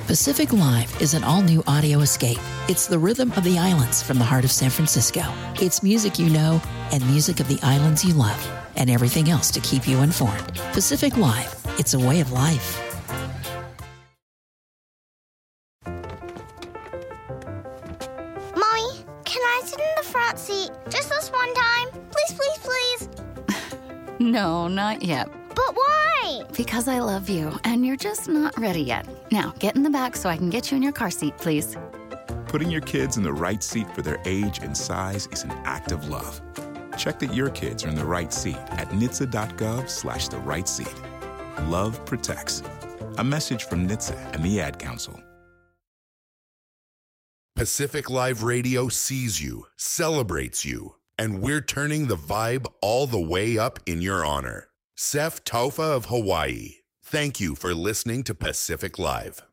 Pacific Live is an all-new audio escape. It's the rhythm of the islands from the heart of San Francisco. It's music you know and music of the islands you love, and everything else to keep you informed. Pacific Live, it's a way of life. Mommy, can I sit in the front seat just this one time? Please, please, please. No, not yet. But why? Because I love you, and you're just not ready yet. Now, get in the back so I can get you in your car seat, please. Putting your kids in the right seat for their age and size is an act of love. Check that your kids are in the right seat at NHTSA.gov/the right seat. Love protects. A message from NHTSA and the Ad Council. Pacific Live Radio sees you, celebrates you, and we're turning the vibe all the way up in your honor. Sef Taufa of Hawaii, thank you for listening to Pacific Live.